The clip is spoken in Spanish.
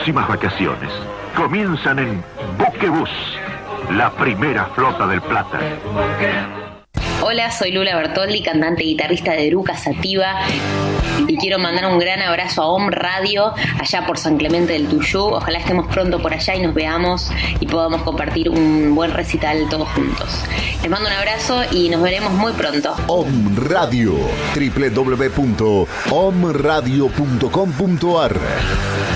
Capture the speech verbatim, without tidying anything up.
próximas vacaciones comienzan en Buquebus, la primera flota del Plata. Hola, soy Lula Bertoldi, cantante y guitarrista de Eruca Sativa, y quiero mandar un gran abrazo a Om Radio, allá por San Clemente del Tuyú. Ojalá estemos pronto por allá y nos veamos y podamos compartir un buen recital todos juntos. Les mando un abrazo y nos veremos muy pronto. Om Radio, doble u doble u doble u punto om radio punto com punto a r.